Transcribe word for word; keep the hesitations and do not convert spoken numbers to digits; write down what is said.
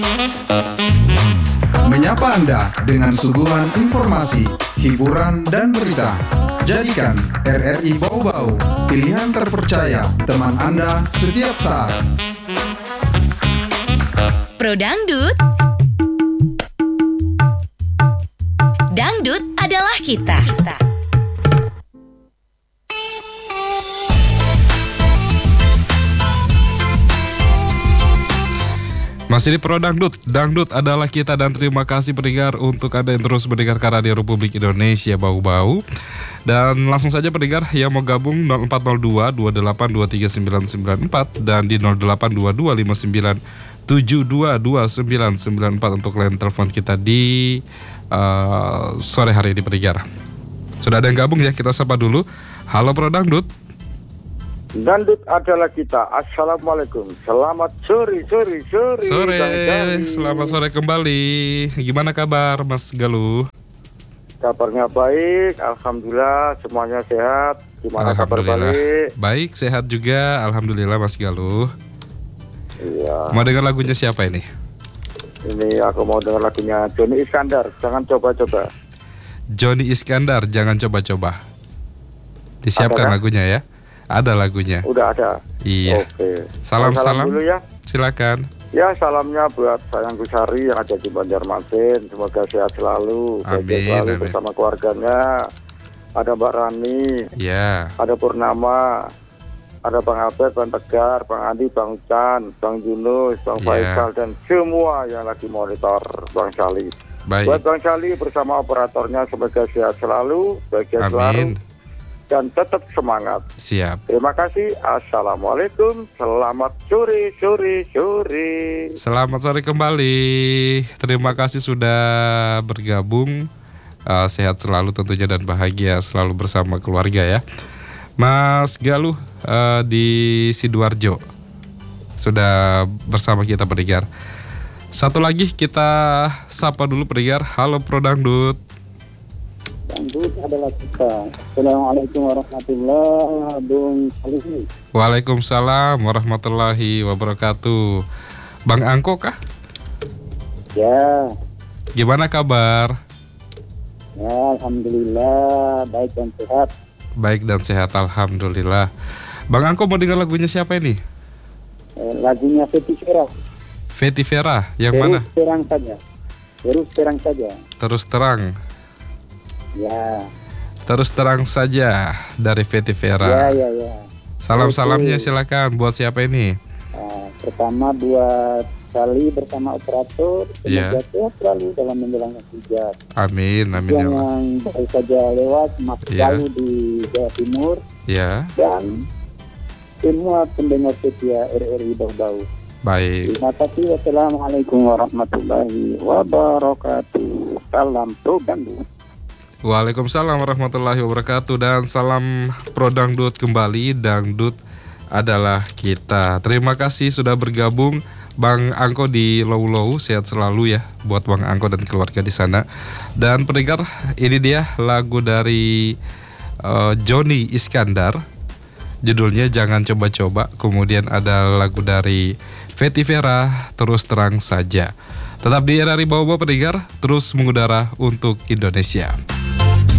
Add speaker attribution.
Speaker 1: Menyapa Anda dengan suguhan informasi, hiburan, dan berita. Jadikan R R I Bau-Bau pilihan terpercaya teman Anda setiap saat.
Speaker 2: Pro Dangdut. Dangdut adalah kita. kita.
Speaker 3: Masih di Pro Dangdut, Dangdut adalah kita, dan terima kasih pendengar untuk Anda yang terus mendengarkan Radio Republik Indonesia Bau-Bau. Dan langsung saja pendengar yang mau gabung nol empat nol dua dua delapan dua tiga sembilan sembilan empat dan di nol delapan dua dua lima sembilan tujuh dua dua sembilan sembilan empat untuk line telepon kita di uh, sore hari ini pendengar. Sudah ada yang gabung ya, kita sapa dulu. Halo Pro Dangdut.
Speaker 4: Dangdut adalah kita. Assalamualaikum. Selamat sore, sore, sore.
Speaker 3: Sore, selamat sore kembali. Gimana kabar Mas Galuh?
Speaker 4: Kabarnya baik, alhamdulillah semuanya sehat. Gimana kabar balik?
Speaker 3: Baik, sehat juga, alhamdulillah Mas Galuh.
Speaker 4: Iya.
Speaker 3: Mau dengar lagunya siapa ini?
Speaker 4: Ini aku mau dengar lagunya Johnny Iskandar. Jangan coba-coba.
Speaker 3: Johnny Iskandar, jangan coba-coba. Disiapkan
Speaker 4: Ada, kan?
Speaker 3: lagunya ya. Ada lagunya.
Speaker 4: Udah ada.
Speaker 3: Iya.
Speaker 4: Oke.
Speaker 3: Salam salam.
Speaker 4: Dulu ya.
Speaker 3: Silakan.
Speaker 4: Ya, salamnya buat sayang Gusari yang ada di Banjarmasin. Semoga sehat selalu.
Speaker 3: Amin,
Speaker 4: selalu
Speaker 3: amin.
Speaker 4: bersama keluarganya. Ada Mbak Rani.
Speaker 3: Ya.
Speaker 4: Ada Purnama. Ada Bang Abed, Bang Tegar, Bang Andi, Bang Chan, Bang Yunus, Bang
Speaker 3: Ya.
Speaker 4: Faisal, dan semua yang lagi monitor Bang Sali.
Speaker 3: Baik.
Speaker 4: Buat Bang Sali bersama operatornya semoga sehat selalu, bahagia selalu,
Speaker 3: Amin.
Speaker 4: dan tetap semangat.
Speaker 3: Siap.
Speaker 4: Terima kasih. Assalamualaikum. Selamat sore, sore, sore.
Speaker 3: Selamat sore kembali. Terima kasih sudah bergabung. Uh, sehat selalu tentunya dan bahagia selalu bersama keluarga ya. Mas Galuh uh, di Sidoarjo sudah bersama kita pendengar. Satu lagi kita sapa dulu pendengar. Halo Pro Dangdut.
Speaker 4: Dangdut adalah kita. Assalamualaikum warahmatullahi wabarakatuh.
Speaker 3: Waalaikumsalam warahmatullahi wabarakatuh. Bang Angko kah?
Speaker 4: Ya,
Speaker 3: Gimana kabar?
Speaker 4: ya, alhamdulillah baik dan sehat.
Speaker 3: Baik dan sehat, alhamdulillah. Bang Angko mau dengar lagunya siapa ini?
Speaker 4: Eh, lagunya Feti Vera.
Speaker 3: Feti Vera, yang
Speaker 4: Terus
Speaker 3: mana?
Speaker 4: terang saja. Terus terang saja.
Speaker 3: Terus terang.
Speaker 4: Ya.
Speaker 3: Terus terang saja dari Feti Vera.
Speaker 4: Ya, ya, ya.
Speaker 3: Salam-salamnya
Speaker 4: Oke.
Speaker 3: silakan. Buat siapa ini?
Speaker 4: Nah, pertama buat Sali bersama operator.
Speaker 3: Ya.
Speaker 4: Semoga sehat selalu dalam menjalankan tugas.
Speaker 3: Amin, amin ya
Speaker 4: Yang
Speaker 3: Allah.
Speaker 4: yang baru saja lewat Mas
Speaker 3: Ya.
Speaker 4: Galuh di Jawa Timur
Speaker 3: Ya,
Speaker 4: dan semua pendengar setia R R I Bau-Bau.
Speaker 3: baik.
Speaker 4: Terima kasih. Wassalamualaikum warahmatullahi wabarakatuh. Salam Pro Dangdut.
Speaker 3: Waalaikumsalam warahmatullahi wabarakatuh. Dan salam Pro Dangdut kembali. Dangdut adalah kita. Terima kasih sudah bergabung Bang Angko di Low-Low. Sehat selalu ya buat Bang Angko dan keluarga di sana. Dan pendengar, ini dia lagu dari uh, Johnny Iskandar. Judulnya Jangan Coba-Coba. Kemudian ada lagu dari Feti Vera, Terus Terang Saja. Tetap di R R I Bau-Bau pendengar, terus mengudara untuk Indonesia.